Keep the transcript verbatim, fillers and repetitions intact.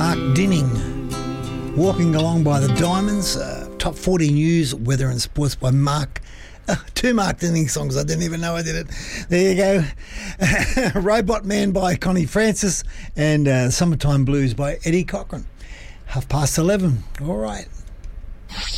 Mark Dinning. Walking Along by the Diamonds. Uh, top forty news, weather and sports by Mark. Uh, two Mark Dinning songs. I didn't even know I did it. There you go. Robot Man by Connie Francis and uh, Summertime Blues by Eddie Cochran. Half past eleven. All right.